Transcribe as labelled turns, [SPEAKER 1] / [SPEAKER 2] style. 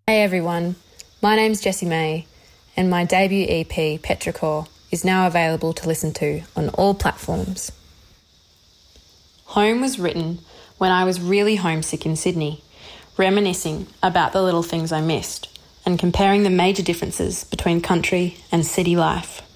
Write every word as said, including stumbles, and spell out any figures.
[SPEAKER 1] Hey everyone, my name's Jessie May, and my debut E P, Petrichor, is now available to listen to on all platforms. Home was written when I was really homesick in Sydney, reminiscing about the little things I missed and comparing the major differences between country and city life.